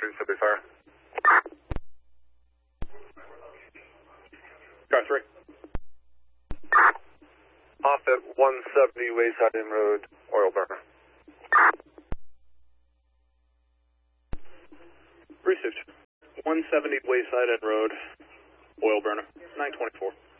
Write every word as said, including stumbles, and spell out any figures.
two seventy fire. Car three. Off at one seventy Wayside Inn Road, oil burner. Received. one seventy Wayside Inn Road, oil burner. nine twenty-four.